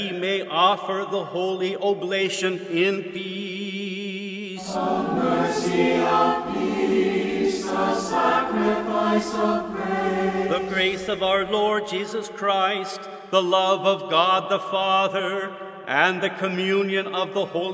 we may offer the holy oblation in peace. Of mercy, of peace, the sacrifice of praise. The grace of our Lord Jesus Christ, the love of God the Father, and the communion of the Holy